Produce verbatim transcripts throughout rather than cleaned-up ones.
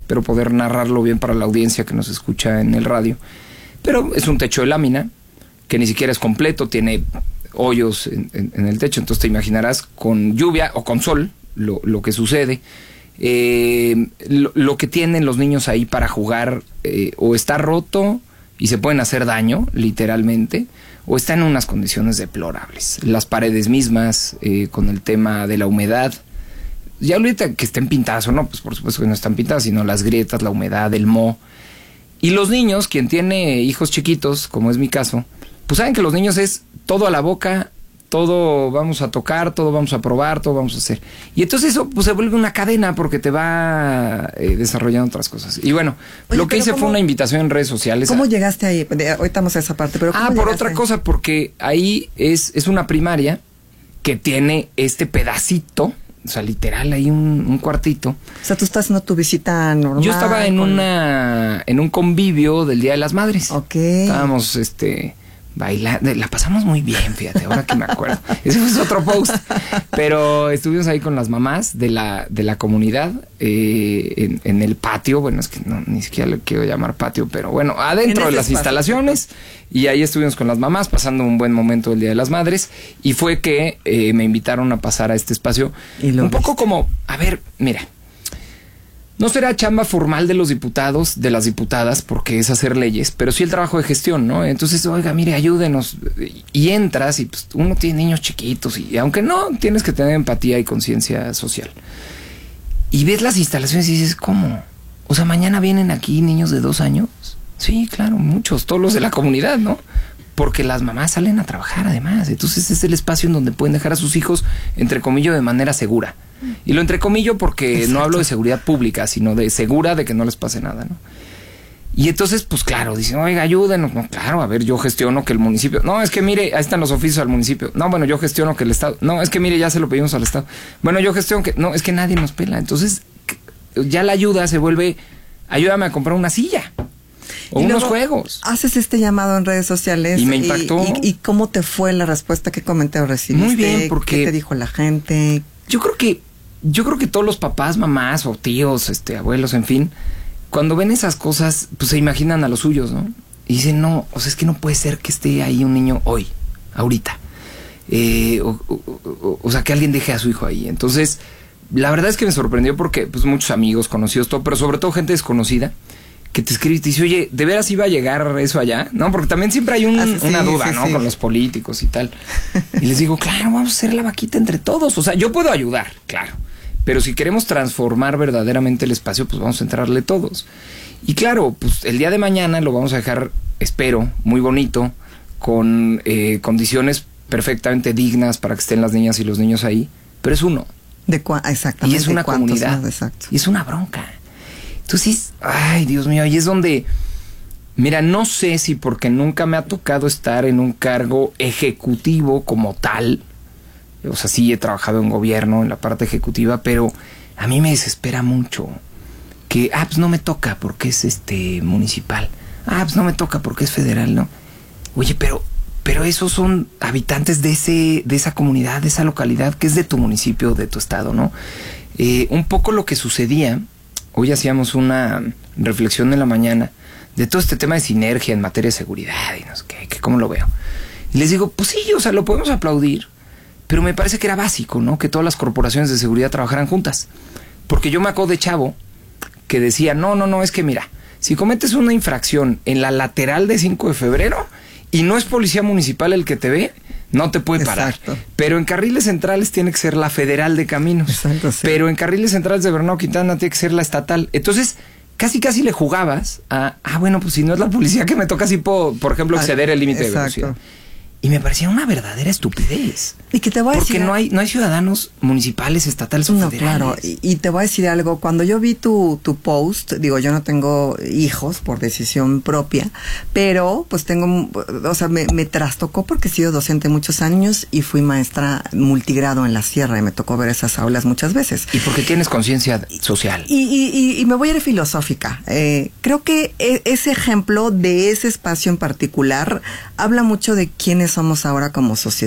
espero poder narrarlo bien para la audiencia que nos escucha en el radio. Pero es un techo de lámina, que ni siquiera es completo, tiene hoyos en, en, en el techo, entonces te imaginarás con lluvia o con sol lo, lo que sucede. Eh, lo, lo que tienen los niños ahí para jugar eh, o está roto y se pueden hacer daño, literalmente, o está en unas condiciones deplorables. Las paredes mismas, eh, con el tema de la humedad. Ya ahorita que estén pintadas o no, pues por supuesto que no están pintadas, sino las grietas, la humedad, el moho. Y los niños, quien tiene hijos chiquitos, como es mi caso, pues saben que los niños es todo a la boca, todo vamos a tocar, todo vamos a probar, todo vamos a hacer. Y entonces eso pues se vuelve una cadena porque te va eh, desarrollando otras cosas. Y bueno, Oye, lo que hice ¿cómo, fue una invitación en redes sociales. ¿Cómo a, llegaste ahí? De, ahorita vamos a esa parte, pero ¿cómo Ah, por llegaste? otra cosa, porque ahí es, es una primaria que tiene este pedacito, o sea, literal, hay un, un cuartito. O sea, tú estás haciendo tu visita normal. Yo estaba en con... una en un convivio del Día de las Madres. Ok. Estábamos, este... bailando, la pasamos muy bien, fíjate, ahora que me acuerdo. Ese fue otro post. Pero estuvimos ahí con las mamás de la, de la comunidad, eh, en, en el patio. Bueno, es que no, ni siquiera le quiero llamar patio, pero bueno, adentro de las espacio, instalaciones. Y ahí estuvimos con las mamás, pasando un buen momento el Día de las Madres. Y fue que eh, me invitaron a pasar a este espacio. Un viste? poco como, a ver, mira. No será chamba formal de los diputados, de las diputadas, porque es hacer leyes, pero sí el trabajo de gestión, ¿no? Entonces, oiga, mire, ayúdenos. Y entras y pues uno tiene niños chiquitos y aunque no, tienes que tener empatía y conciencia social. Y ves las instalaciones y dices, ¿cómo? O sea, mañana vienen aquí niños de dos años. Sí, claro, muchos, todos los de la comunidad, ¿no? Porque las mamás salen a trabajar además. Entonces es el espacio en donde pueden dejar a sus hijos, entre comillas, de manera segura. Y lo entrecomillo porque Exacto. no hablo de seguridad pública, sino de segura de que no les pase nada, ¿no? Y entonces, pues claro, dicen, oiga, ayúdenos. No, claro, a ver, yo gestiono que el municipio... No, es que mire, ahí están los oficios al municipio. No, bueno, yo gestiono que el Estado... No, es que mire, ya se lo pedimos al Estado. Bueno, yo gestiono que... No, es que nadie nos pela. Entonces, ya la ayuda se vuelve... Ayúdame a comprar una silla. O y unos juegos. Haces este llamado en redes sociales. Y me impactó. ¿Y, y, y cómo te fue la respuesta? ¿Qué comentario recibiste? Muy bien, porque... ¿Qué te dijo la gente? Yo creo que... Yo creo que todos los papás, mamás o tíos, este, abuelos, en fin, cuando ven esas cosas, pues se imaginan a los suyos, ¿no? Y dicen, no, o sea, es que no puede ser que esté ahí un niño hoy, ahorita. Eh, o, o, o, o sea, que alguien deje a su hijo ahí. Entonces, la verdad es que me sorprendió porque, pues, muchos amigos conocidos, todo, pero sobre todo gente desconocida, que te escribe y te dice, oye, ¿de veras iba a llegar eso allá? No, porque también siempre hay un, ah, sí, una duda, sí, ¿no? Sí. Con los políticos y tal. Y les digo, claro, vamos a hacer la vaquita entre todos. O sea, yo puedo ayudar, claro. Pero si queremos transformar verdaderamente el espacio, pues vamos a entrarle todos. Y claro, pues el día de mañana lo vamos a dejar, espero, muy bonito, con eh, condiciones perfectamente dignas para que estén las niñas y los niños ahí. Pero es uno. De cua- exactamente. Y es una comunidad. No, exacto. Y es una bronca. Entonces, ay, Dios mío, ahí es donde... Mira, no sé si porque nunca me ha tocado estar en un cargo ejecutivo como tal. O sea, sí he trabajado en gobierno, en la parte ejecutiva, pero a mí me desespera mucho que, ah, pues no me toca porque es este municipal. Ah, pues no me toca porque es federal, ¿no? Oye, pero, pero esos son habitantes de ese, de esa comunidad, de esa localidad, que es de tu municipio, de tu estado, ¿no? Eh, un poco lo que sucedía, hoy hacíamos una reflexión en la mañana de todo este tema de sinergia en materia de seguridad y no sé qué, que cómo lo veo. Y les digo, pues sí, o sea, lo podemos aplaudir. Pero me parece que era básico, ¿no? Que todas las corporaciones de seguridad trabajaran juntas. Porque yo me acuerdo de chavo que decía, no, no, no, es que mira, si cometes una infracción en la lateral de cinco de febrero y no es policía municipal el que te ve, no te puede parar. Exacto. Pero en carriles centrales tiene que ser la federal de caminos. Exacto, sí. Pero en carriles centrales de Bernardo Quintana tiene que ser la estatal. Entonces, casi casi le jugabas a, ah, bueno, pues si no es la policía que me toca, sí puedo, por ejemplo, exceder el límite de velocidad. Y me parecía una verdadera estupidez. Y que te voy a Porque decir... no hay, no hay ciudadanos municipales, estatales o no, federales. Claro, y, y te voy a decir algo. Cuando yo vi tu, tu post, digo, yo no tengo hijos por decisión propia, pero pues tengo, o sea, me, me trastocó porque he sido docente muchos años y fui maestra multigrado en la sierra y me tocó ver esas aulas muchas veces. Y porque tienes conciencia social. Y, y, y, y me voy a ir filosófica. Eh, creo que e, ese ejemplo de ese espacio en particular habla mucho de quiénes somos ahora como sociedad.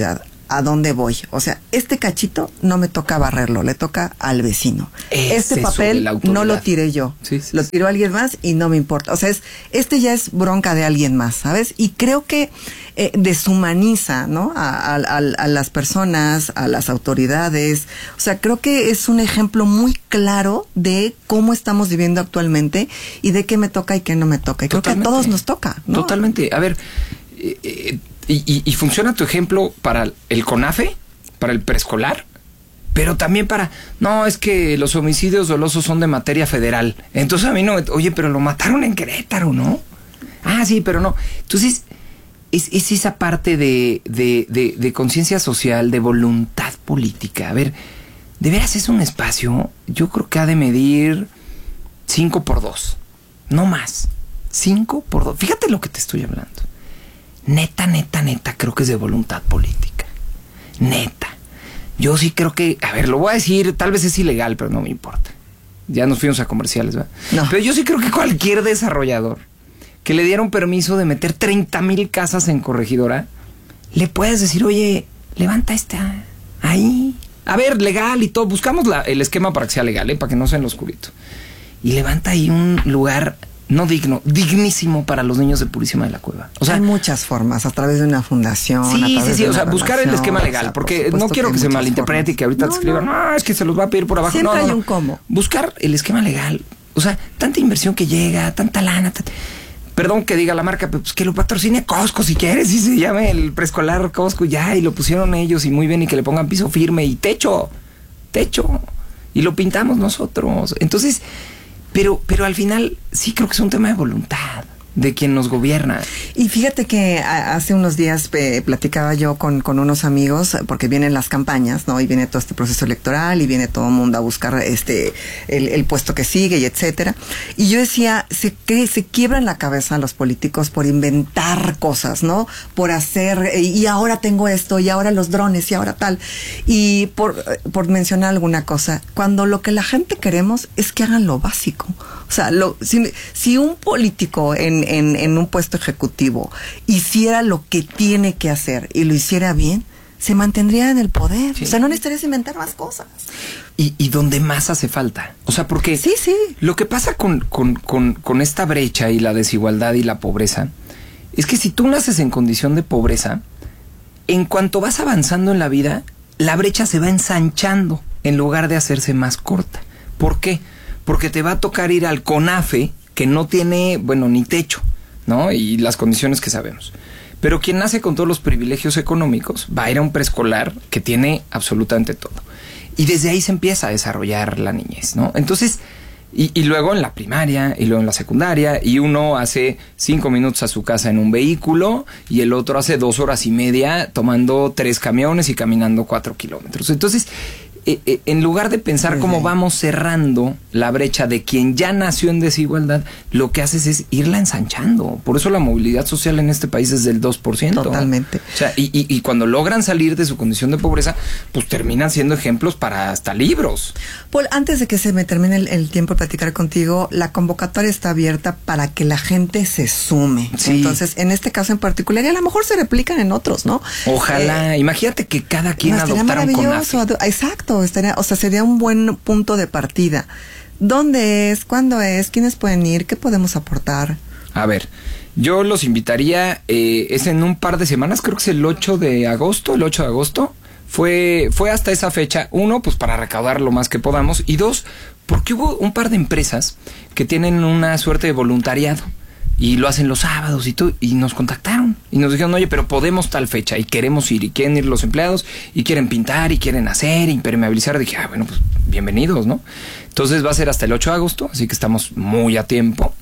a dónde voy. O sea, este cachito no me toca barrerlo, le toca al vecino. Es este papel no lo tiré yo, sí, sí, lo sí. tiró alguien más y no me importa. O sea, es este ya es bronca de alguien más, ¿sabes? Y creo que eh, deshumaniza, ¿no? A, a, a, a las personas, a las autoridades. O sea, creo que es un ejemplo muy claro de cómo estamos viviendo actualmente y de qué me toca y qué no me toca. Y creo Totalmente. que a todos nos toca, ¿no? Totalmente. A ver, eh, eh, y, y, y funciona tu ejemplo para el CONAFE, para el preescolar, pero también para, no, es que los homicidios dolosos son de materia federal. Entonces a mí no, oye, pero lo mataron en Querétaro, ¿no? Ah, sí, pero no. Entonces, es, es esa parte de, de, de, de conciencia social, de voluntad política. A ver, de veras es un espacio, yo creo que ha de medir cinco por dos, no más. cinco por dos. Fíjate lo que te estoy hablando. Neta, neta, neta, creo que es de voluntad política. Neta. Yo sí creo que, a ver, lo voy a decir, tal vez es ilegal, pero no me importa. Ya nos fuimos a comerciales, ¿verdad? No. Pero yo sí creo que cualquier desarrollador que le diera un permiso de meter treinta mil casas en Corregidora, le puedes decir, oye, levanta esta ahí. A ver, legal y todo. Buscamos la, el esquema para que sea legal, ¿eh? Para que no sea en lo oscurito. Y levanta ahí un lugar no digno, dignísimo para los niños de Purísima de la Cueva. O sea, hay muchas formas, a través de una fundación. Sí, a través sí, sí. De o sea, buscar el esquema legal, o sea, porque por no quiero que, que se malinterprete formas. Y que ahorita no, te escriban, no. no, es que se los va a pedir por abajo. Siempre no, no, hay no. un cómo. Buscar el esquema legal. O sea, tanta inversión que llega, tanta lana. Tanta... Perdón que diga la marca, pero pues que lo patrocine Costco si quieres, y se llame el preescolar Costco ya, y lo pusieron ellos y muy bien, y que le pongan piso firme y techo, techo, y lo pintamos nosotros. Entonces, pero, pero al final sí creo que es un tema de voluntad de quien nos gobierna. Y fíjate que a, hace unos días eh, platicaba yo con, con unos amigos, porque vienen las campañas, ¿no? Y viene todo este proceso electoral y viene todo el mundo a buscar este el, el puesto que sigue y etcétera. Y yo decía, se, que, se quiebran la cabeza los políticos por inventar cosas, ¿no? Por hacer, y ahora tengo esto, y ahora los drones, y ahora tal. Y por, por mencionar alguna cosa, cuando lo que la gente queremos es que hagan lo básico. O sea, lo, si, si un político en, en, en un puesto ejecutivo hiciera lo que tiene que hacer y lo hiciera bien, se mantendría en el poder. Sí. O sea, no necesitarías inventar más cosas. Y, y donde más hace falta. O sea, porque sí, sí. Lo que pasa con, con, con, con esta brecha y la desigualdad y la pobreza es que si tú naces en condición de pobreza, en cuanto vas avanzando en la vida, la brecha se va ensanchando en lugar de hacerse más corta. ¿Por qué? Porque te va a tocar ir al CONAFE, que no tiene, bueno, ni techo, ¿no? Y las condiciones que sabemos. Pero quien nace con todos los privilegios económicos va a ir a un preescolar que tiene absolutamente todo. Y desde ahí se empieza a desarrollar la niñez, ¿no? Entonces, y, y luego en la primaria, y luego en la secundaria, y uno hace cinco minutos a su casa en un vehículo, y el otro hace dos horas y media tomando tres camiones y caminando cuatro kilómetros. Entonces, Eh, eh, en lugar de pensar cómo uh-huh. vamos cerrando la brecha de quien ya nació en desigualdad, lo que haces es irla ensanchando. Por eso la movilidad social en este país es del dos por ciento. Totalmente. O sea, y, y, y cuando logran salir de su condición de pobreza, pues terminan siendo ejemplos para hasta libros. Paul, antes de que se me termine el, el tiempo de platicar contigo, la convocatoria está abierta para que la gente se sume. Sí. Entonces, en este caso en particular, y a lo mejor se replican en otros, ¿no? Ojalá. Eh, Imagínate que cada quien adoptara un CONAFE. Exacto. Estaría, o sea, sería un buen punto de partida. ¿Dónde es? ¿Cuándo es? ¿Quiénes pueden ir? ¿Qué podemos aportar? A ver, yo los invitaría, eh, es en un par de semanas, creo que es el ocho de agosto, el ocho de agosto. Fue, fue hasta esa fecha, uno, pues para recaudar lo más que podamos, y dos, porque hubo un par de empresas que tienen una suerte de voluntariado. Y lo hacen los sábados y todo, y nos contactaron y nos dijeron, oye, pero podemos tal fecha y queremos ir, y quieren ir los empleados y quieren pintar y quieren hacer, impermeabilizar. Dije, ah, bueno, pues bienvenidos, ¿no? Entonces va a ser hasta el ocho de agosto, así que estamos muy a tiempo.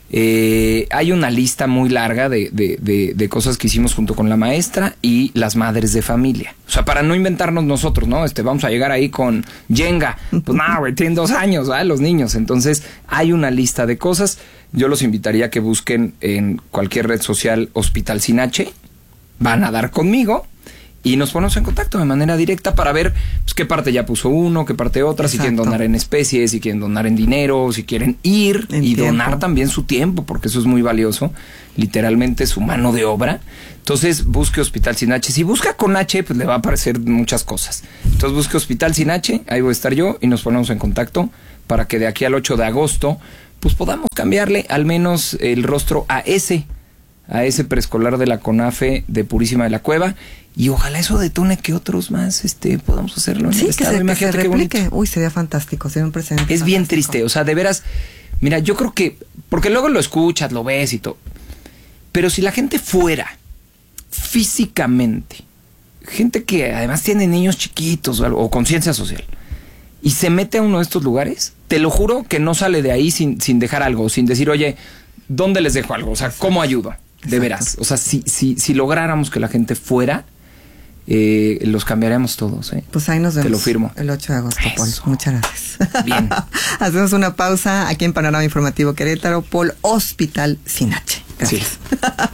Eh, hay una lista muy larga de, de, de, de cosas que hicimos junto con la maestra y las madres de familia. O sea, para no inventarnos nosotros, ¿no? Este, vamos a llegar ahí con Jenga. Pues no, güey, tienen dos años, ¿verdad? Los niños. Entonces, hay una lista de cosas. Yo los invitaría a que busquen en cualquier red social Hospital Sin H. Van a dar conmigo. y nos ponemos en contacto de manera directa para ver pues, qué parte ya puso uno, qué parte otra, Exacto. si quieren donar en especies, si quieren donar en dinero, si quieren ir en y tiempo. Donar también su tiempo, porque eso es muy valioso, literalmente su mano de obra. Entonces busque Hospital Sin H. Si busca con H, pues le va a aparecer muchas cosas. Entonces busque Hospital Sin H, ahí voy a estar yo y nos ponemos en contacto para que de aquí al ocho de agosto pues podamos cambiarle al menos el rostro a ese, a ese preescolar de la CONAFE de Purísima de la Cueva, y ojalá eso detone que otros más este podamos hacerlo en sí, el que estado. Se, Imagínate que se qué bonito. Uy, sería fantástico, sería un presente. Es fantástico. Bien triste, o sea, de veras, mira, yo creo que, porque luego lo escuchas, lo ves y todo, pero si la gente fuera físicamente, gente que además tiene niños chiquitos o, algo, o conciencia social, y se mete a uno de estos lugares, te lo juro que no sale de ahí sin, sin dejar algo, sin decir, oye, ¿dónde les dejo algo? O sea, ¿cómo ayudo? De Exacto. veras. O sea, si, si, si lográramos que la gente fuera, eh, los cambiaríamos todos. ¿eh? Pues ahí nos vemos. Te lo firmo. El ocho de agosto, Paul. Muchas gracias. Bien. Hacemos una pausa aquí en Panorama Informativo Querétaro por Hospital Sin H. Gracias. Sí.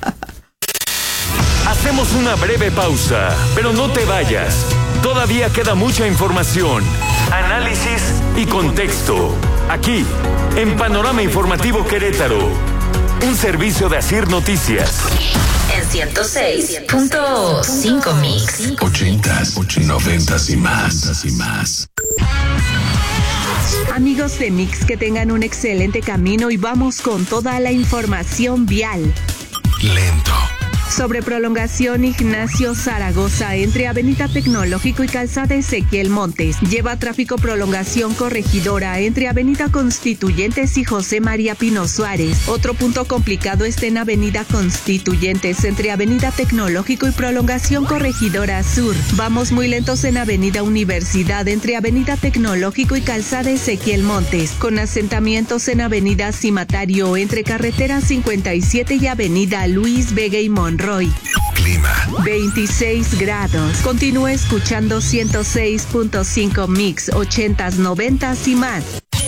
Hacemos una breve pausa, pero no te vayas. Todavía queda mucha información, análisis y contexto. Aquí, en Panorama Informativo Querétaro. Un servicio de Asir Noticias. En ciento seis punto cinco Mix. Ochentas, noventas y más. y más. Amigos de Mix, que tengan un excelente camino y vamos con toda la información vial. Lento. Sobre prolongación Ignacio Zaragoza entre Avenida Tecnológico y Calzada Ezequiel Montes. Lleva tráfico prolongación Corregidora entre Avenida Constituyentes y José María Pino Suárez. Otro punto complicado está en Avenida Constituyentes entre Avenida Tecnológico y prolongación Corregidora Sur. Vamos muy lentos en Avenida Universidad entre Avenida Tecnológico y Calzada Ezequiel Montes. Con asentamientos en Avenida Cimatario entre Carretera cincuenta y siete y Avenida Luis Vega y Monroy. Clima. veintiséis grados. Continúa escuchando ciento seis punto cinco Mix, ochentas, noventas y más.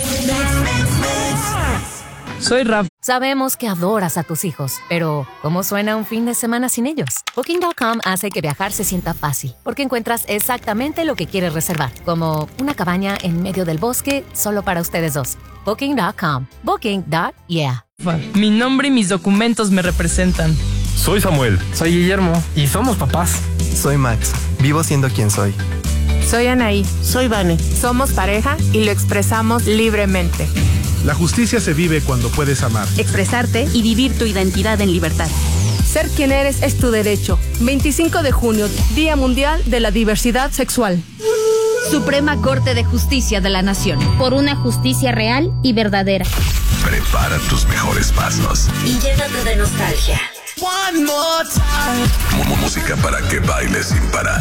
Soy Raf. Sabemos que adoras a tus hijos, pero ¿cómo suena un fin de semana sin ellos? Booking punto com hace que viajar se sienta fácil, porque encuentras exactamente lo que quieres reservar, como una cabaña en medio del bosque solo para ustedes dos. Booking punto com. Booking. Yeah. Mi nombre y mis documentos me representan. Soy Samuel. Soy Guillermo. Y somos papás. Soy Max. Vivo siendo quien soy. Soy Anaí. Soy Vane. Somos pareja y lo expresamos libremente. La justicia se vive cuando puedes amar, expresarte y vivir tu identidad en libertad. Ser quien eres es tu derecho. veinticinco de junio, Día Mundial de la Diversidad Sexual. Suprema Corte de Justicia de la Nación. Por una justicia real y verdadera. Prepara tus mejores pasos. Y llénate de nostalgia. One more time. Música para que bailes sin parar.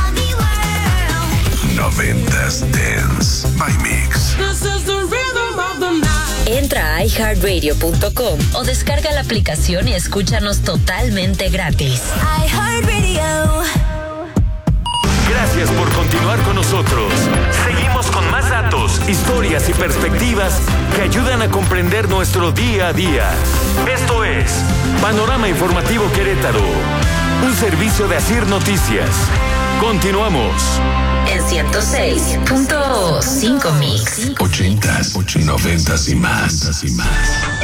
Noventas Dance by Mix. Entra a i heart radio punto com o descarga la aplicación y escúchanos totalmente gratis. iHeartRadio. Gracias por continuar con nosotros. Seguimos con más datos, historias y perspectivas que ayudan a comprender nuestro día a día. Esto es Panorama Informativo Querétaro, un servicio de Asir Noticias. Continuamos. En ciento seis punto cinco Mix. Ochentas, noventas y más. y más.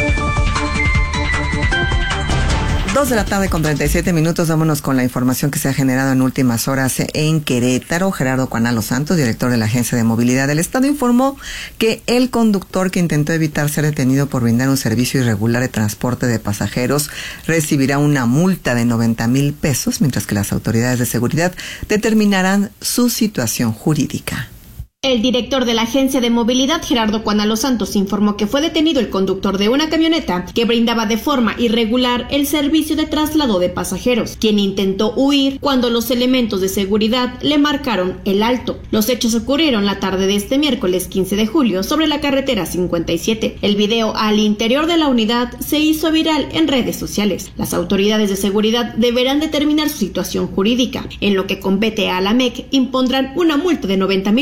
Dos de la tarde con treinta y siete minutos. Vámonos con la información que se ha generado en últimas horas en Querétaro. Gerardo Cuanalo Santos, director de la Agencia de Movilidad del Estado, informó que el conductor que intentó evitar ser detenido por brindar un servicio irregular de transporte de pasajeros recibirá una multa de noventa mil pesos, mientras que las autoridades de seguridad determinarán su situación jurídica. El director de la Agencia de Movilidad, Gerardo Cuanalo Santos, informó que fue detenido el conductor de una camioneta que brindaba de forma irregular el servicio de traslado de pasajeros, quien intentó huir cuando los elementos de seguridad le marcaron el alto. Los hechos ocurrieron la tarde de este miércoles quince de julio sobre la carretera cincuenta y siete. El video al interior de la unidad se hizo viral en redes sociales. Las autoridades de seguridad deberán determinar su situación jurídica. En lo que compete a la M E C, impondrán una multa de noventa mil pesos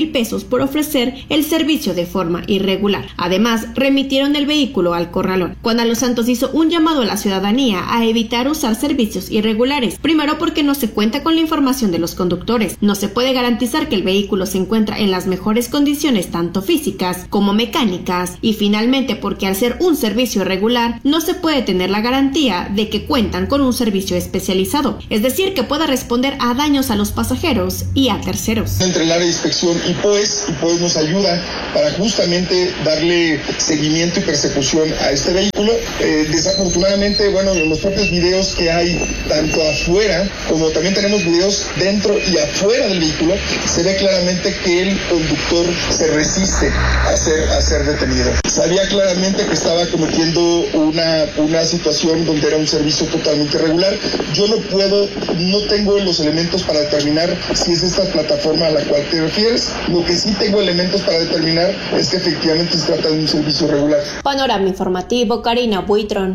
por ofrecer el servicio de forma irregular. Además, remitieron el vehículo al corralón. Juan a los Santos hizo un llamado a la ciudadanía a evitar usar servicios irregulares. Primero, porque no se cuenta con la información de los conductores. No se puede garantizar que el vehículo se encuentra en las mejores condiciones tanto físicas como mecánicas. Y finalmente, porque al ser un servicio irregular, no se puede tener la garantía de que cuentan con un servicio especializado, es decir, que pueda responder a daños a los pasajeros y a terceros. Entre el área de inspección y POES, y POES nos ayuda para justamente darle seguimiento y persecución a este vehículo. Eh, desafortunadamente, bueno, en los propios videos que hay, tanto afuera como también tenemos videos dentro y afuera del vehículo, se ve claramente que el conductor se resiste a ser, a ser detenido. Sabía claramente que estaba cometiendo una, una situación donde era un servicio totalmente irregular. Yo no puedo, no tengo los elementos para determinar si es esta plataforma a la cual te refieres. Lo que sí tengo elementos para determinar es que efectivamente se trata de un servicio irregular. Panorama informativo, Karina Buitrón.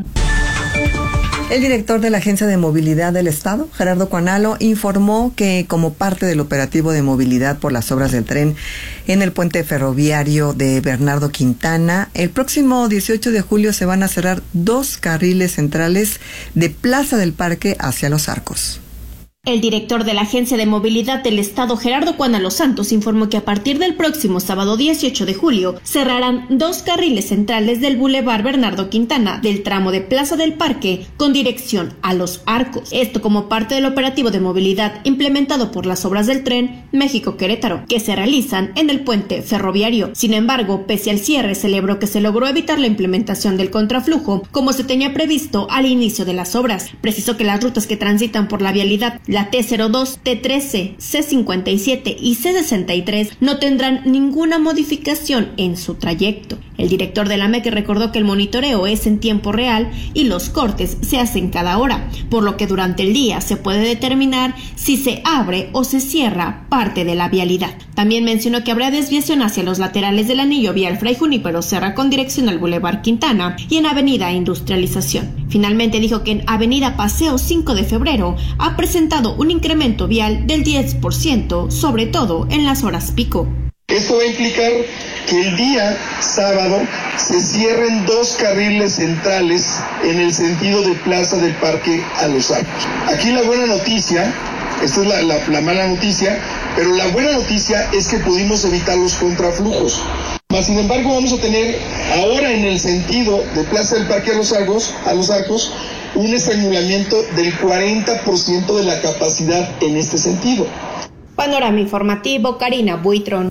El director de la Agencia de Movilidad del Estado, Gerardo Cuanalo, informó que como parte del operativo de movilidad por las obras del tren en el puente ferroviario de Bernardo Quintana, el próximo dieciocho de julio se van a cerrar dos carriles centrales de Plaza del Parque hacia Los Arcos. El director de la Agencia de Movilidad del Estado, Gerardo Cuana Los Santos, informó que a partir del próximo sábado dieciocho de julio cerrarán dos carriles centrales del Boulevard Bernardo Quintana del tramo de Plaza del Parque con dirección a Los Arcos. Esto como parte del operativo de movilidad implementado por las obras del tren México-Querétaro, que se realizan en el puente ferroviario. Sin embargo, pese al cierre, celebró que se logró evitar la implementación del contraflujo como se tenía previsto al inicio de las obras. Precisó que las rutas que transitan por la vialidad, la T cero dos, T trece, C cincuenta y siete y C sesenta y tres no tendrán ninguna modificación en su trayecto. El director de la M E C recordó que el monitoreo es en tiempo real y los cortes se hacen cada hora, por lo que durante el día se puede determinar si se abre o se cierra parte de la vialidad. También mencionó que habrá desviación hacia los laterales del anillo vial Fray Junípero Serra con dirección al Boulevard Quintana y en Avenida Industrialización. Finalmente dijo que en Avenida Paseo cinco de febrero ha presentado un incremento vial del diez por ciento, sobre todo en las horas pico. Esto va a implicar que el día sábado se cierren dos carriles centrales en el sentido de Plaza del Parque a Los Arcos. Aquí la buena noticia, esta es la, la, la mala noticia, pero la buena noticia es que pudimos evitar los contraflujos. Mas, sin embargo, vamos a tener ahora en el sentido de Plaza del Parque a Los Arcos, a Los Arcos un estrangulamiento del cuarenta por ciento de la capacidad en este sentido. Panorama informativo, Karina Buitrón.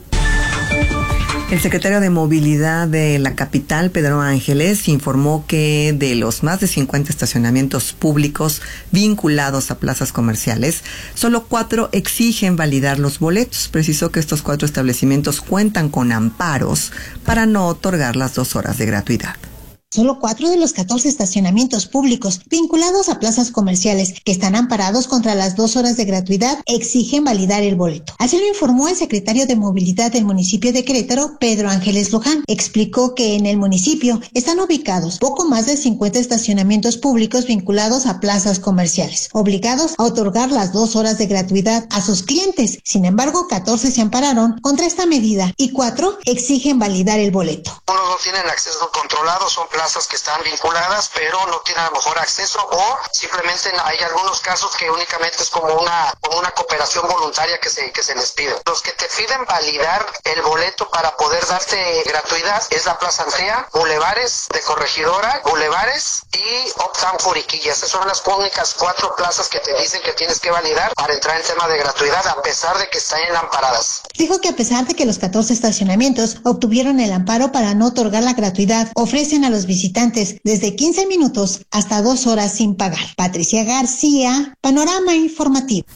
El secretario de Movilidad de la capital, Pedro Ángeles, informó que de los más de cincuenta estacionamientos públicos vinculados a plazas comerciales, solo cuatro exigen validar los boletos. Precisó que estos cuatro establecimientos cuentan con amparos para no otorgar las dos horas de gratuidad. Solo cuatro de los catorce estacionamientos públicos vinculados a plazas comerciales que están amparados contra las dos horas de gratuidad exigen validar el boleto. Así lo informó el secretario de Movilidad del municipio de Querétaro, Pedro Ángeles Luján. Explicó que en el municipio están ubicados poco más de cincuenta estacionamientos públicos vinculados a plazas comerciales, obligados a otorgar las dos horas de gratuidad a sus clientes. Sin embargo, catorce se ampararon contra esta medida y cuatro exigen validar el boleto. Unos no tienen acceso controlado, son plazas que están vinculadas, pero no tienen a lo mejor acceso, o simplemente hay algunos casos que únicamente es como una como una cooperación voluntaria que se que se les pide. Los que te piden validar el boleto para poder darte gratuidad es la Plaza Antea, Bulevares de Corregidora, Bulevares y Uptown Juriquilla. Esas son las únicas cuatro plazas que te dicen que tienes que validar para entrar en tema de gratuidad, a pesar de que están amparadas. Dijo que a pesar de que los catorce estacionamientos obtuvieron el amparo para no otorgar la gratuidad, ofrecen a los visitantes desde quince minutos hasta dos horas sin pagar. Patricia García, Panorama Informativo.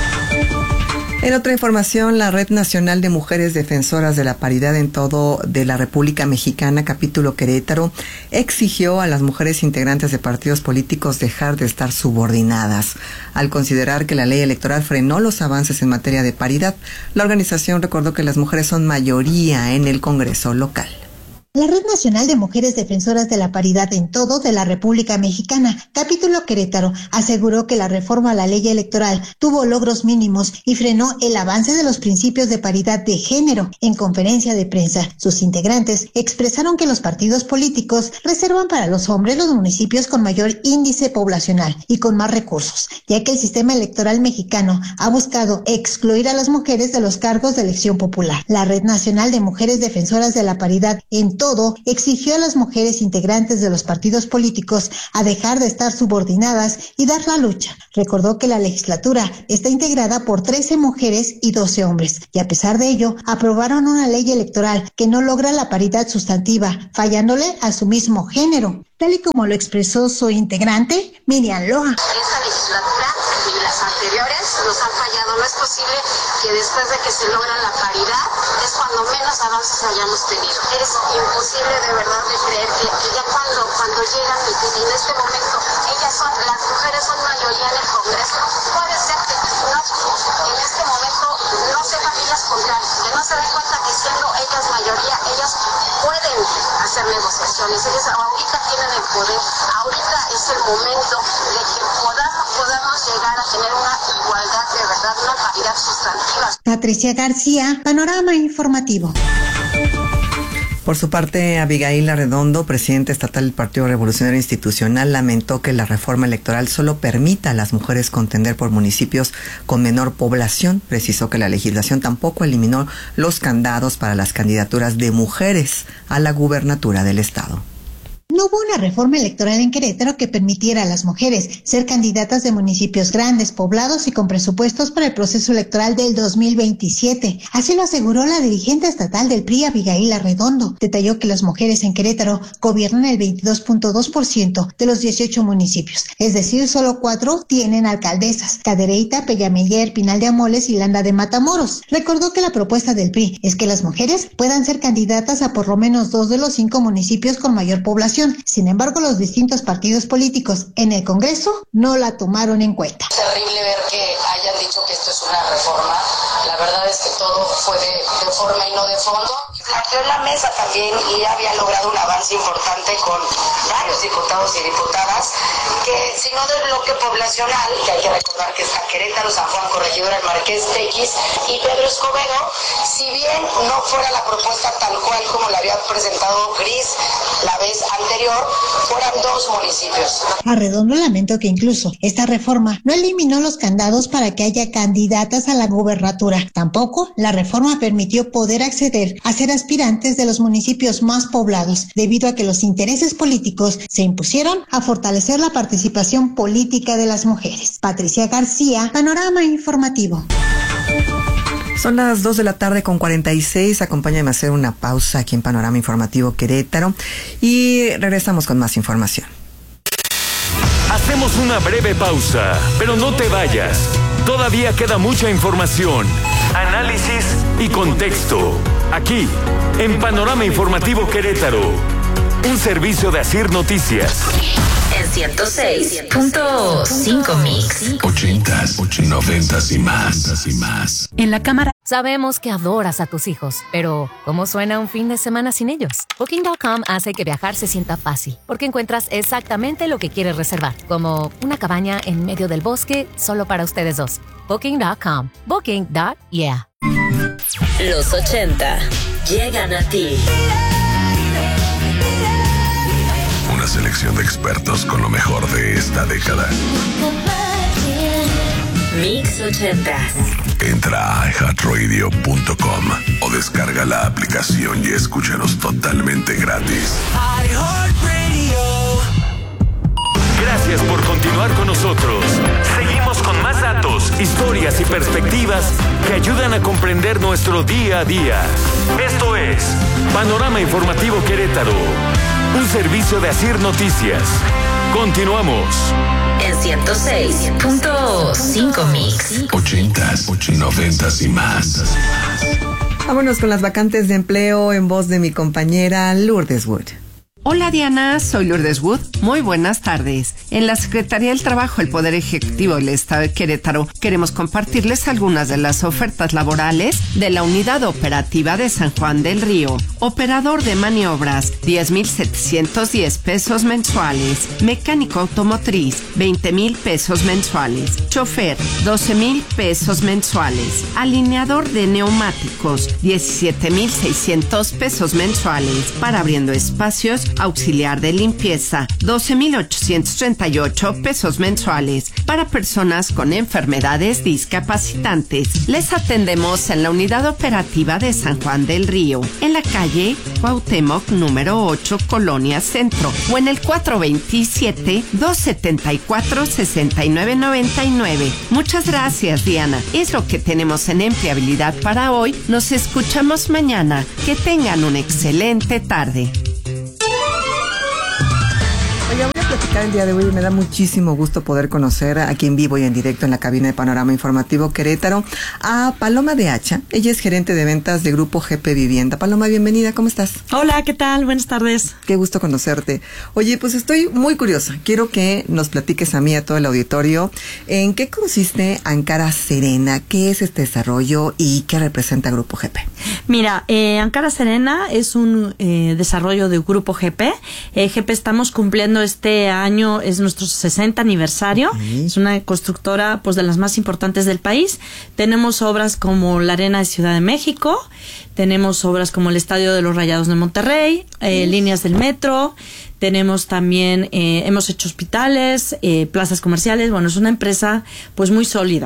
En otra información, la Red Nacional de Mujeres Defensoras de la Paridad en todo de la República Mexicana, capítulo Querétaro, exigió a las mujeres integrantes de partidos políticos dejar de estar subordinadas. Al considerar que la ley electoral frenó los avances en materia de paridad, la organización recordó que las mujeres son mayoría en el Congreso local. La Red Nacional de Mujeres Defensoras de la Paridad en Todo de la República Mexicana, capítulo Querétaro, aseguró que la reforma a la ley electoral tuvo logros mínimos y frenó el avance de los principios de paridad de género. En conferencia de prensa, sus integrantes expresaron que los partidos políticos reservan para los hombres los municipios con mayor índice poblacional y con más recursos, ya que el sistema electoral mexicano ha buscado excluir a las mujeres de los cargos de elección popular. La Red Nacional de Mujeres Defensoras de la Paridad en Todo exigió a las mujeres integrantes de los partidos políticos a dejar de estar subordinadas y dar la lucha. Recordó que la legislatura está integrada por trece mujeres y doce hombres, y a pesar de ello, aprobaron una ley electoral que no logra la paridad sustantiva, fallándole a su mismo género, tal y como lo expresó su integrante, Miriam Loa. Esta legislatura y las anteriores nos han fallado. No es posible que después de que se logra la paridad es cuando menos avances hayamos tenido. Es imposible de verdad de creer que, que ya cuando, cuando llegan y que en este momento ellas son, las mujeres son mayoría en el Congreso, puede ser que no, en este momento no sepan ellas contar, que no se den cuenta que siendo ellas mayoría, ellas pueden hacer negociaciones. Ellas ahorita tienen el poder, ahorita es el momento de que podamos, podamos llegar a tener una igualdad de verdad, una paridad sustantiva. Patricia García, Panorama Informativo. Por su parte, Abigail Arredondo, presidenta estatal del Partido Revolucionario Institucional, lamentó que la reforma electoral solo permita a las mujeres contender por municipios con menor población. Precisó que la legislación tampoco eliminó los candados para las candidaturas de mujeres a la gubernatura del estado. No hubo una reforma electoral en Querétaro que permitiera a las mujeres ser candidatas de municipios grandes, poblados y con presupuestos para el proceso electoral del dos mil veintisiete. Así lo aseguró la dirigente estatal del P R I, Abigail Arredondo. Detalló que las mujeres en Querétaro gobiernan el veintidós punto dos por ciento de los dieciocho municipios, es decir, solo cuatro tienen alcaldesas: Cadereyta, Peñamiller, Pinal de Amoles y Landa de Matamoros. Recordó que la propuesta del P R I es que las mujeres puedan ser candidatas a por lo menos dos de los cinco municipios con mayor población. Sin embargo, los distintos partidos políticos en el Congreso no la tomaron en cuenta. Es terrible ver que hayan dicho que esto es una reforma. La verdad es que todo fue de, de forma y no de fondo. Planteó en la mesa también y había logrado un avance importante con varios diputados y diputadas, que si no del bloque poblacional, que hay que recordar que está Querétaro, San Juan, Corregidora, el Marqués, Tequis y Pedro Escobedo, si bien no fuera la propuesta tal cual como la había presentado Gris la vez anterior, fueran dos municipios. Arredondo lamentó que incluso esta reforma no eliminó los candados para que haya candidatas a la gubernatura. Tampoco la reforma permitió poder acceder a ser aspirantes de los municipios más poblados, debido a que los intereses políticos se impusieron a fortalecer la participación política de las mujeres. Patricia García, Panorama Informativo. Son las dos de la tarde con cuarenta y seis. Acompáñame a hacer una pausa aquí en Panorama Informativo Querétaro y regresamos con más información. Hacemos una breve pausa, pero no te vayas. Todavía queda mucha información, análisis y contexto. Aquí, en Panorama Informativo Querétaro, un servicio de Asir Noticias. En ciento seis punto cinco Mix. Ochentas, noventas y más, y más. En la cámara. Sabemos que adoras a tus hijos, pero ¿cómo suena un fin de semana sin ellos? Booking punto com hace que viajar se sienta fácil, porque encuentras exactamente lo que quieres reservar, como una cabaña en medio del bosque solo para ustedes dos. Booking punto com. Booking. Yeah. Los ochenta llegan a ti. Una selección de expertos con lo mejor de esta década. Mix ochenta. Entra a i heart radio punto com o descarga la aplicación y escúchanos totalmente gratis. Gracias por continuar con nosotros. Seguimos con más datos, historias y perspectivas que ayudan a comprender nuestro día a día. Esto es Panorama Informativo Querétaro, un servicio de Asir Noticias. Continuamos. En ciento seis punto cinco Mix. Ochentas, noventas y más. Vámonos con las vacantes de empleo en voz de mi compañera Lourdes Wood. Hola Diana, soy Lourdes Wood. Muy buenas tardes. En la Secretaría del Trabajo, el Poder Ejecutivo del Estado de Querétaro, queremos compartirles algunas de las ofertas laborales de la Unidad Operativa de San Juan del Río. Operador de maniobras, diez mil setecientos diez pesos mensuales. Mecánico automotriz, veinte mil pesos mensuales. Chofer, doce mil pesos mensuales. Alineador de neumáticos, diecisiete mil seiscientos pesos mensuales. Para abriendo espacios, auxiliar de limpieza, doce mil ochocientos treinta y ocho pesos mensuales. Para personas con enfermedades discapacitantes, les atendemos en la Unidad Operativa de San Juan del Río, en la calle Cuauhtémoc número ocho, Colonia Centro, o en el cuatro veintisiete, dos setenta y cuatro, sesenta y nueve noventa y nueve. Muchas gracias, Diana. Es lo que tenemos en empleabilidad para hoy. Nos escuchamos mañana. Que tengan una excelente tarde. Oiga, voy a platicar el día de hoy y me da muchísimo gusto poder conocer aquí en vivo y en directo en la cabina de Panorama Informativo Querétaro a Paloma de Hacha. Ella es gerente de ventas de Grupo G P Vivienda. Paloma, bienvenida, ¿cómo estás? Hola, ¿qué tal? Buenas tardes. Qué gusto conocerte. Oye, pues estoy muy curiosa. Quiero que nos platiques a mí, a todo el auditorio, en qué consiste Ankara Serena, qué es este desarrollo y qué representa Grupo G P. Mira, eh, Ankara Serena es un eh, desarrollo de Grupo G P. Eh, G P estamos cumpliendo este año, es nuestro sesenta aniversario. Okay. Es una constructora pues de las más importantes del país. Tenemos obras como la Arena de Ciudad de México, tenemos obras como el Estadio de los Rayados de Monterrey, eh, líneas del metro, tenemos también, eh, hemos hecho hospitales, eh, plazas comerciales. Bueno, es una empresa pues muy sólida.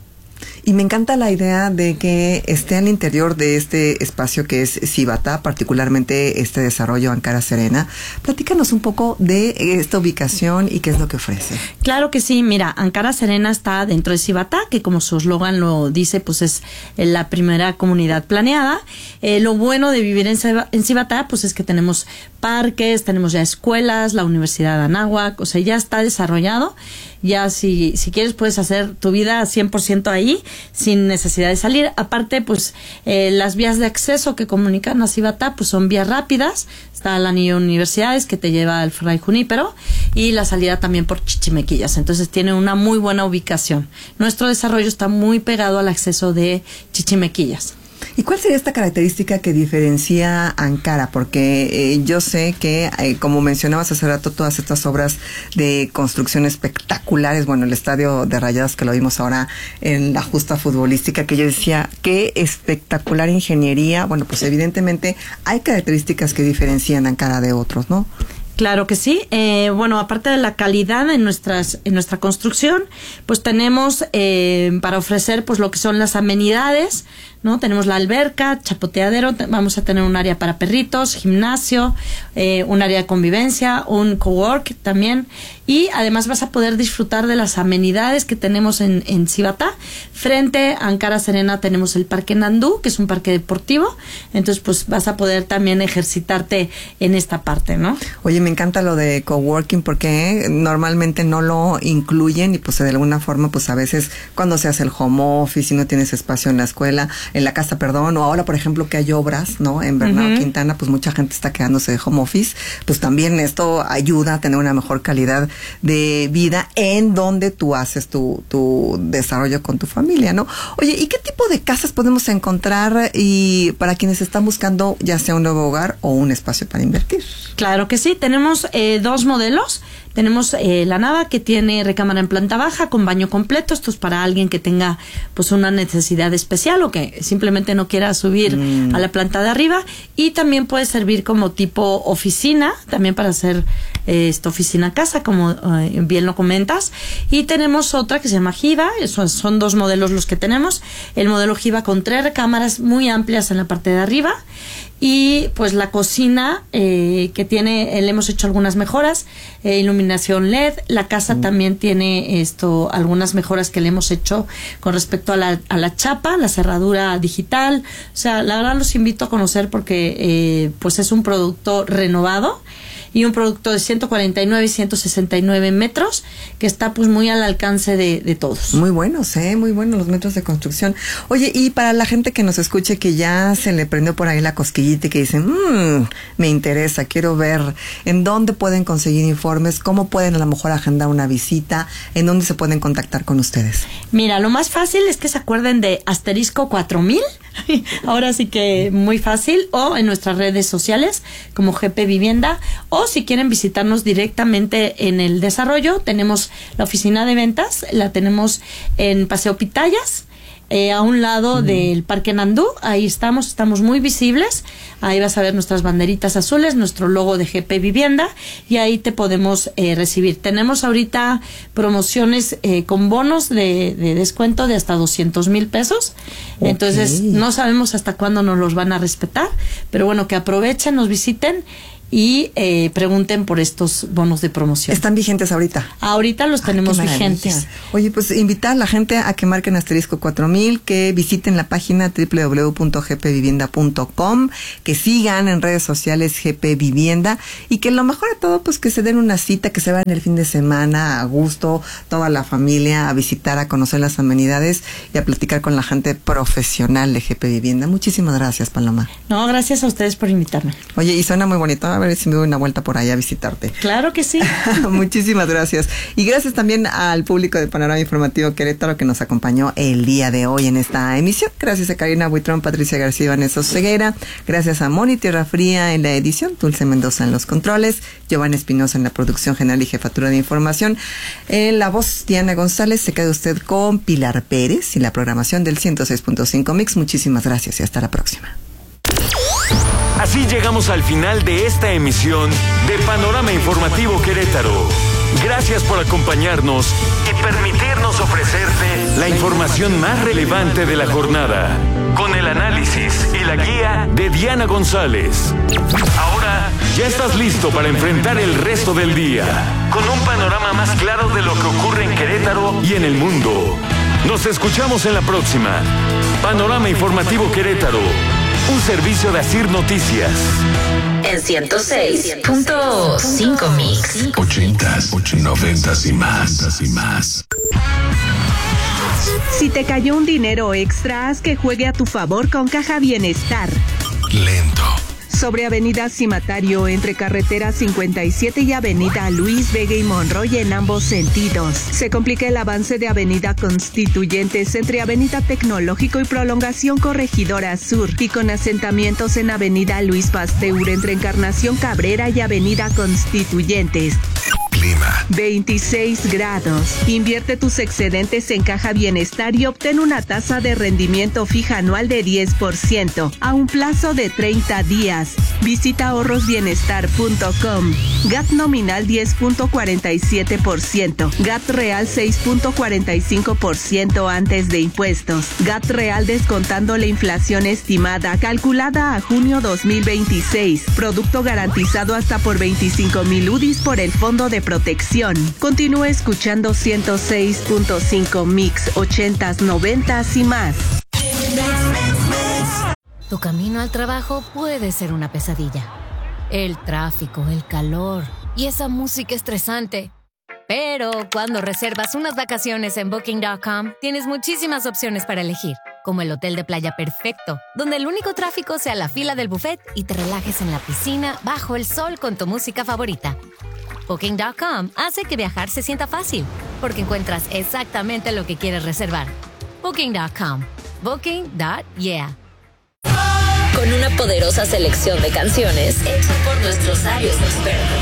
Y me encanta la idea de que esté al interior de este espacio que es Cibatá, particularmente este desarrollo Ankara Serena. Platícanos un poco de esta ubicación y qué es lo que ofrece. Claro que sí, mira, Ankara Serena está dentro de Cibatá, que como su eslogan lo dice, pues es la primera comunidad planeada. Eh, lo bueno de vivir en, en Cibatá, pues es que tenemos parques, tenemos ya escuelas, la Universidad de Anáhuac, o sea, ya está desarrollado. Ya si, si quieres puedes hacer tu vida cien por ciento ahí, sin necesidad de salir. Aparte, pues, eh, las vías de acceso que comunican a Cibatá, pues son vías rápidas. Está el anillo de universidades que te lleva al Fray Junípero y la salida también por Chichimequillas. Entonces tiene una muy buena ubicación. Nuestro desarrollo está muy pegado al acceso de Chichimequillas. ¿Y cuál sería esta característica que diferencia a Ankara? Porque eh, yo sé que, eh, como mencionabas hace rato, todas estas obras de construcción espectaculares, bueno, el Estadio de Rayados que lo vimos ahora en la justa futbolística, que yo decía, qué espectacular ingeniería. Bueno, pues evidentemente hay características que diferencian a Ankara de otros, ¿no? Claro que sí. Eh, bueno, aparte de la calidad en nuestras en nuestra construcción, pues tenemos eh, para ofrecer pues lo que son las amenidades, ¿no? Tenemos la alberca, chapoteadero, vamos a tener un área para perritos, gimnasio, eh, un área de convivencia, un cowork también, y además vas a poder disfrutar de las amenidades que tenemos en, en Cibatá. Frente a Ankara Serena tenemos el Parque Nandú, que es un parque deportivo, entonces pues vas a poder también ejercitarte en esta parte, ¿no? Oye, me encanta lo de coworking porque normalmente no lo incluyen y pues de alguna forma pues a veces cuando se hace el home office y no tienes espacio en la escuela, en la casa, perdón, o ahora por ejemplo que hay obras, ¿no? En Bernardo uh-huh. Quintana, pues mucha gente está quedándose de home office, pues también esto ayuda a tener una mejor calidad de vida en donde tú haces tu, tu desarrollo con tu familia, ¿no? Oye, ¿y qué tipo de casas podemos encontrar y para quienes están buscando ya sea un nuevo hogar o un espacio para invertir? Claro que sí, tenemos eh, dos modelos. Tenemos eh, la Nava, que tiene recámara en planta baja con baño completo. Esto es para alguien que tenga pues una necesidad especial o que simplemente no quiera subir mm. a la planta de arriba. Y también puede servir como tipo oficina, también para hacer eh, esta oficina casa, como eh, bien lo comentas. Y tenemos otra que se llama Jiva. Son, son dos modelos los que tenemos. El modelo Jiva con tres recámaras muy amplias en la parte de arriba. Y pues la cocina eh, que tiene, le hemos hecho algunas mejoras, eh, iluminación L E D. La casa mm. también tiene esto, algunas mejoras que le hemos hecho con respecto a la, a la chapa, la cerradura digital. O sea, la verdad los invito a conocer porque eh, pues es un producto renovado y un producto de ciento cuarenta y nueve y ciento sesenta y nueve metros que está pues muy al alcance de, de todos. Muy buenos, ¿eh? Muy buenos los metros de construcción. Oye, y para la gente que nos escuche que ya se le prendió por ahí la cosquillita y que dicen, mmm, me interesa, quiero ver en dónde pueden conseguir informes, cómo pueden a lo mejor agendar una visita, en dónde se pueden contactar con ustedes. Mira, lo más fácil es que se acuerden de asterisco cuatro mil, ahora sí que muy fácil, o en nuestras redes sociales como G P Vivienda, o si quieren visitarnos directamente en el desarrollo, tenemos la oficina de ventas, la tenemos en Paseo Pitayas, eh, a un lado mm. del Parque Nandú, ahí estamos, estamos muy visibles, ahí vas a ver nuestras banderitas azules, nuestro logo de G P Vivienda, y ahí te podemos eh, recibir. Tenemos ahorita promociones eh, con bonos de, de descuento de hasta doscientos mil pesos, okay. Entonces no sabemos hasta cuándo nos los van a respetar, pero bueno, que aprovechen, nos visiten y eh, pregunten por estos bonos de promoción. ¿Están vigentes ahorita? Ahorita los tenemos Ay, vigentes. Oye, pues invitar a la gente a que marquen asterisco cuatro mil, que visiten la página doble u doble u doble u punto g p vivienda punto com, que sigan en redes sociales G P Vivienda y que lo mejor de todo, pues que se den una cita, que se vayan el fin de semana a gusto, toda la familia, a visitar, a conocer las amenidades y a platicar con la gente profesional de G P Vivienda. Muchísimas gracias, Paloma. No, gracias a ustedes por invitarme. Oye, y suena muy bonito, a ver si me doy una vuelta por allá a visitarte. Claro que sí. Muchísimas gracias. Y gracias también al público de Panorama Informativo Querétaro que nos acompañó el día de hoy en esta emisión. Gracias a Karina Buitrón, Patricia García y Vanessa Ceguera. Gracias a Moni Tierra Fría en la edición, Dulce Mendoza en los controles, Giovanni Espinosa en la producción general y jefatura de información. En la voz, Diana González. Se queda usted con Pilar Pérez y la programación del ciento seis punto cinco Mix. Muchísimas gracias y hasta la próxima. Así llegamos al final de esta emisión de Panorama Informativo Querétaro. Gracias por acompañarnos y permitirnos ofrecerte la información más relevante de la jornada, con el análisis y la guía de Diana González. Ahora ya estás listo para enfrentar el resto del día, con un panorama más claro de lo que ocurre en Querétaro y en el mundo. Nos escuchamos en la próxima. Panorama Informativo Querétaro, un servicio de Asir Noticias. En ciento seis punto cinco Mix. Ochentas, noventas y más, y más. Si te cayó un dinero extra, haz que juegue a tu favor con Caja Bienestar. Lento. Sobre Avenida Cimatario, entre carretera cincuenta y siete y Avenida Luis Vega y Monroy en ambos sentidos. Se complica el avance de Avenida Constituyentes entre Avenida Tecnológico y Prolongación Corregidora Sur, y con asentamientos en Avenida Luis Pasteur entre Encarnación Cabrera y Avenida Constituyentes. Clima. veintiséis grados. Invierte tus excedentes en Caja Bienestar y obtén una tasa de rendimiento fija anual de diez por ciento a un plazo de treinta días. Visita ahorros bienestar punto com. G A T nominal diez punto cuarenta y siete por ciento. G A T real seis punto cuarenta y cinco por ciento antes de impuestos. G A T real descontando la inflación estimada calculada a junio dos mil veintiséis. Producto garantizado hasta por veinticinco mil U D Is por el Fondo de Protección. Continúa escuchando ciento seis punto cinco Mix, ochentas, noventas y más. Tu camino al trabajo puede ser una pesadilla. El tráfico, el calor y esa música estresante. Pero cuando reservas unas vacaciones en Booking punto com, tienes muchísimas opciones para elegir, como el hotel de playa perfecto, donde el único tráfico sea la fila del buffet y te relajes en la piscina bajo el sol con tu música favorita. Booking punto com hace que viajar se sienta fácil, porque encuentras exactamente lo que quieres reservar. Booking punto com. Booking. Yeah. Con una poderosa selección de canciones hecha por nuestros sabios expertos.